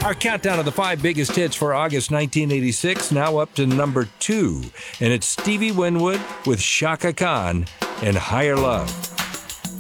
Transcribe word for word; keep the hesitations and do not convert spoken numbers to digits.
Our countdown of the five biggest hits for August nineteen eighty-six, now up to number two. And it's Stevie Winwood with Chaka Khan and Higher Love.